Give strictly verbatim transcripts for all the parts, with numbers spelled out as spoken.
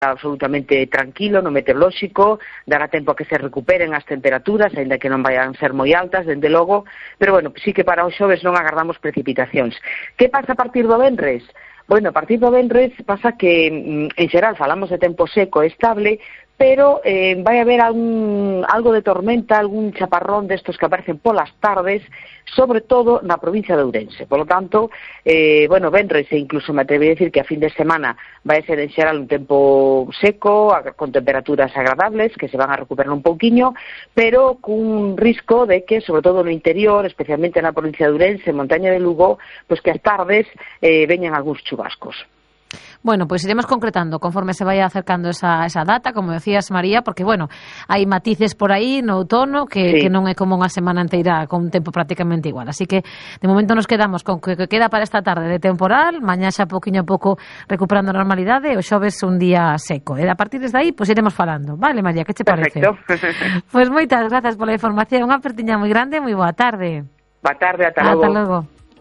absolutamente tranquilo no meteorolóxico, dará tempo a que se recuperen as temperaturas, aínda que non vayan ser moi altas, dende logo, pero bueno, sí que para o xoves non agardamos precipitacións. Que pasa a partir do venres? Bueno, a partir do venres pasa que, en xeral, falamos de tempo seco e estable, pero eh, vai haber algún, algo de tormenta, algún chaparrón destos que aparecen polas tardes, sobre todo na provincia de Ourense. Por lo tanto, eh, bueno, venres e incluso me atrevo a decir que a fin de semana vai ser en xeral un tempo seco, con temperaturas agradables, que se van a recuperar un pouquiño, pero cun risco de que, sobre todo no interior, especialmente na provincia de Ourense, montaña de Lugo, pues que as tardes eh, veñan algúns chubascos. Bueno, pues iremos concretando conforme se vaya acercando esa, esa data, como decías, María, porque, bueno, hai matices por aí no outono que, sí. que non é como unha semana inteira con un tempo prácticamente igual. Así que, de momento, nos quedamos con que, que queda para esta tarde de temporal, mañá xa poquinho a pouco recuperando a normalidade, o xoves un día seco. E a partir desde aí, pues iremos falando. Vale, María, que che parece? Perfecto. Pues moitas grazas pola información, unha apertiña moi grande, moi boa tarde. Boa tarde, ata logo. Ata logo.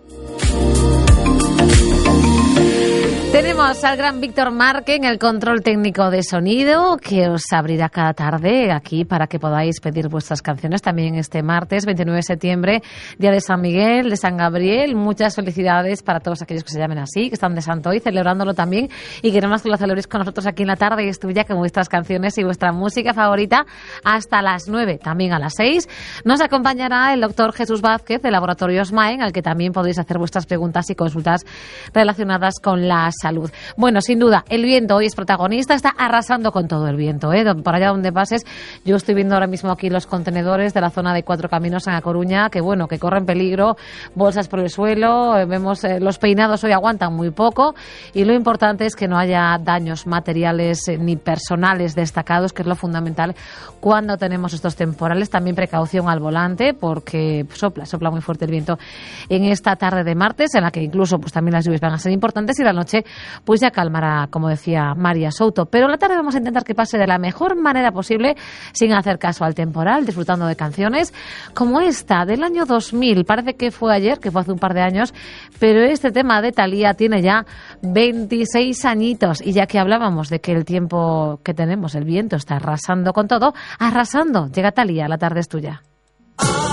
Tenemos al gran Víctor Marque en el control técnico de sonido, que os abrirá cada tarde aquí para que podáis pedir vuestras canciones también este martes veintinueve de septiembre, día de San Miguel, de San Gabriel. Muchas felicidades para todos aquellos que se llamen así, que están de santo hoy, celebrándolo también, y queremos que lo celebréis con nosotros aquí en la tarde y es tuya con vuestras canciones y vuestra música favorita hasta las nueve, también a las seis. Nos acompañará el doctor Jesús Vázquez de Laboratorio Smaen, al que también podéis hacer vuestras preguntas y consultas relacionadas con las salud. Bueno, sin duda, el viento hoy es protagonista, está arrasando con todo el viento, ¿eh? Por allá donde pases, yo estoy viendo ahora mismo aquí los contenedores de la zona de Cuatro Caminos en A Coruña, que bueno, que corren peligro, bolsas por el suelo, eh, vemos eh, los peinados hoy aguantan muy poco y lo importante es que no haya daños materiales eh, ni personales destacados, que es lo fundamental cuando tenemos estos temporales. También precaución al volante porque sopla, sopla muy fuerte el viento en esta tarde de martes, en la que incluso pues también las lluvias van a ser importantes y la noche pues ya calmará, como decía María Souto. Pero la tarde vamos a intentar que pase de la mejor manera posible, sin hacer caso al temporal, disfrutando de canciones como esta, del año dos mil. Parece que fue ayer, que fue hace un par de años, pero este tema de Thalía tiene ya veintiséis añitos. Y ya que hablábamos de que el tiempo que tenemos, el viento, está arrasando con todo, arrasando. Llega Thalía, la tarde es tuya.